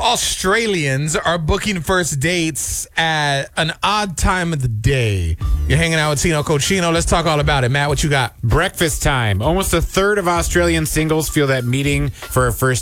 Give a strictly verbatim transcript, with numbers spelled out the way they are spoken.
Australians are booking first dates at an odd time of the day. You're hanging out with Tino Cochino. Let's talk all about it. Matt, what you got? Breakfast time. Almost a third of Australian singles feel that meeting for a first